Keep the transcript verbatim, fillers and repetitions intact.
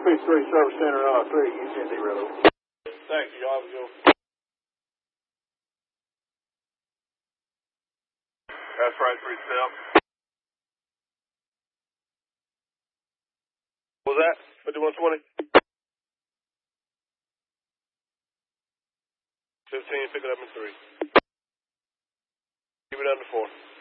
fifty-three Service Center, uh, three, U T D Railroad. Thank you, y'all. Have a good one. That's right, three step. What was that? fifty-one twenty? fifteen, pick it up in three. Keep it under four.